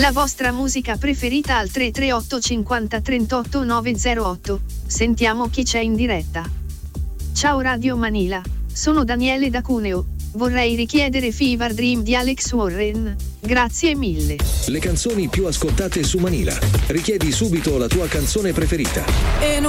La vostra musica preferita al 338 50 38 908. Sentiamo chi c'è in diretta. Ciao Radio Manila, sono Daniele da Cuneo. Vorrei richiedere Fever Dream di Alex Warren. Grazie mille. Le canzoni più ascoltate su Manila. Richiedi subito la tua canzone preferita.